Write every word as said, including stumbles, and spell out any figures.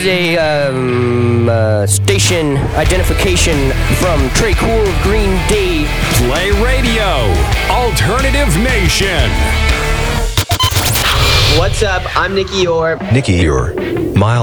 is a um, uh, station identification from Trey Cool of Green Day. Play Radio, Alternative Nation. What's up? I'm Nicky Orr. Nicky Orr. Miles